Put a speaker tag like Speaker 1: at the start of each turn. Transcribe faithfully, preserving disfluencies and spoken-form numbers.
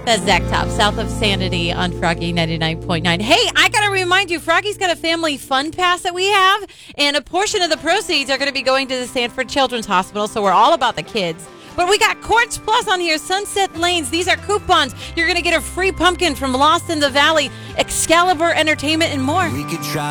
Speaker 1: That's Zach Top, south of Sanity on Froggy ninety-nine point nine. Hey, I got to remind you, Froggy's got a family fun pass that we have, and a portion of the proceeds are going to be going to the Sanford Children's Hospital, so we're all about the kids. But we got Quartz Plus on here, Sunset Lanes. These are coupons. You're going to get a free pumpkin from Lost in the Valley, Excalibur Entertainment, and more.
Speaker 2: We could try